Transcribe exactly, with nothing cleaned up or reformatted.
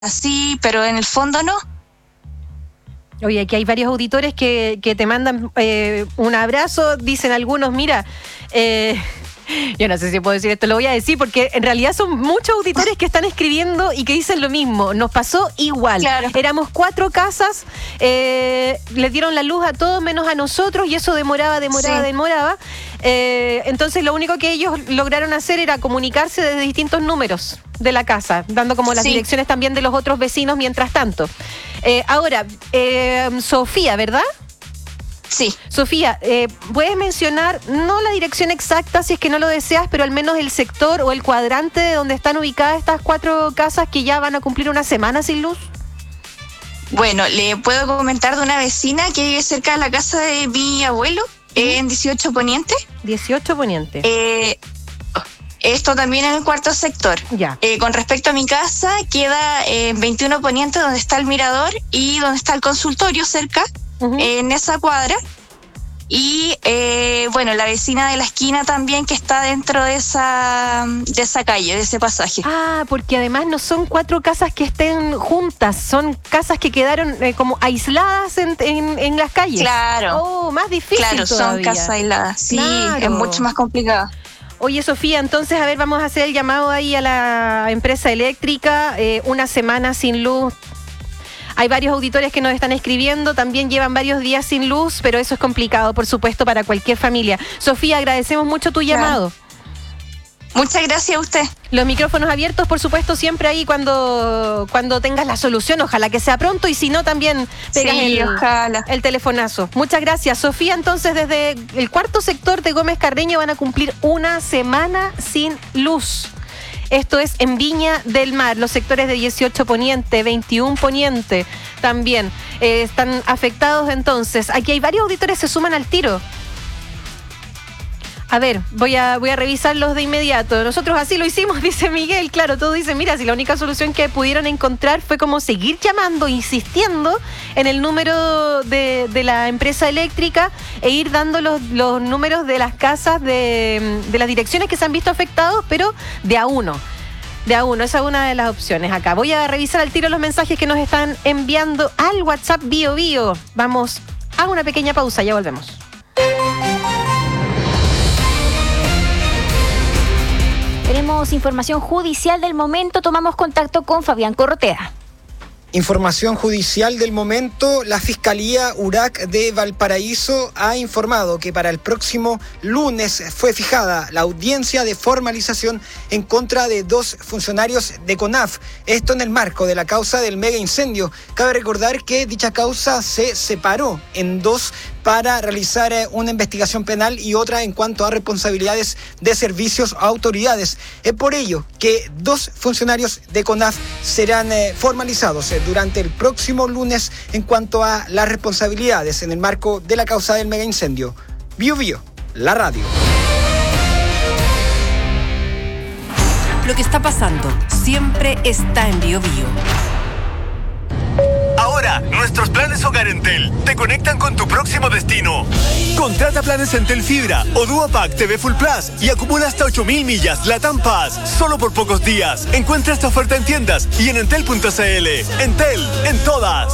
así, pero en el fondo no. Oye, aquí hay varios auditores que, que te mandan eh, un abrazo, dicen algunos, mira, eh, yo no sé si puedo decir esto, lo voy a decir porque en realidad son muchos auditores que están escribiendo y que dicen lo mismo, nos pasó igual. Claro. Éramos cuatro casas, eh, les dieron la luz a todos menos a nosotros y eso demoraba, demoraba, sí. demoraba. Eh, entonces lo único que ellos lograron hacer era comunicarse desde distintos números de la casa, dando como las sí. direcciones también de los otros vecinos mientras tanto. Eh, ahora, eh, Sofía, ¿verdad? Sí. Sofía, eh, ¿puedes mencionar, no la dirección exacta si es que no lo deseas, pero al menos el sector o el cuadrante de donde están ubicadas estas cuatro casas que ya van a cumplir una semana sin luz? Bueno, le puedo comentar de una vecina que vive cerca de la casa de mi abuelo, ¿Mm? eh, en dieciocho Poniente. dieciocho Poniente. Eh... Esto también en el cuarto sector. Ya. Eh, con respecto a mi casa, queda en eh, veintiuno Poniente, donde está el mirador y donde está el consultorio cerca, uh-huh. eh, en esa cuadra. Y eh, bueno, la vecina de la esquina también que está dentro de esa, de esa calle, de ese pasaje. Ah, porque además no son cuatro casas que estén juntas, son casas que quedaron eh, como aisladas en, en, en las calles. Claro. Oh, más difícil Claro, todavía. son casas aisladas. Sí, claro. Es mucho más complicado. Oye, Sofía, entonces, a ver, vamos a hacer el llamado ahí a la empresa eléctrica, eh, una semana sin luz. Hay varios auditores que nos están escribiendo, también llevan varios días sin luz, pero eso es complicado, por supuesto, para cualquier familia. Sofía, agradecemos mucho tu llamado. Claro. Muchas gracias a usted. Los micrófonos abiertos, por supuesto, siempre ahí cuando, cuando tengas la solución. Ojalá que sea pronto y si no, también pegas sí, el, ojalá. el telefonazo. Muchas gracias. Sofía, entonces, desde el cuarto sector de Gómez Carreño van a cumplir una semana sin luz. Esto es en Viña del Mar, los sectores de dieciocho Poniente, veintiuno Poniente también eh, están afectados entonces. Aquí hay varios auditores que se suman al tiro. A ver, voy a, voy a revisarlos de inmediato. Nosotros así lo hicimos, dice Miguel. Claro, todo dice, mira, si la única solución que pudieron encontrar fue como seguir llamando, insistiendo en el número de, de la empresa eléctrica e ir dando los, los números de las casas, de, de las direcciones que se han visto afectados, pero de a uno. De a uno, esa es una de las opciones acá. Voy a revisar al tiro los mensajes que nos están enviando al WhatsApp Bio Bio. Vamos a una pequeña pausa, ya volvemos. Tenemos información judicial del momento, tomamos contacto con Fabián Corrotea. Información judicial del momento, la Fiscalía U R A C de Valparaíso ha informado que para el próximo lunes fue fijada la audiencia de formalización en contra de dos funcionarios de CONAF, esto en el marco de la causa del mega incendio. Cabe recordar que dicha causa se separó en dos para realizar una investigación penal y otra en cuanto a responsabilidades de servicios a autoridades. Es por ello que dos funcionarios de CONAF serán eh, formalizados eh, durante el próximo lunes en cuanto a las responsabilidades en el marco de la causa del mega incendio. Bio Bio, la radio. Lo que está pasando siempre está en Bio Bio. Ahora, nuestros planes Hogar Entel te conectan con tu próximo destino. Contrata planes Entel Fibra o Duopack T V Full Plus y acumula hasta ocho mil millas LATAM Pass solo por pocos días. Encuentra esta oferta en tiendas y en entel punto c l. Entel, en todas.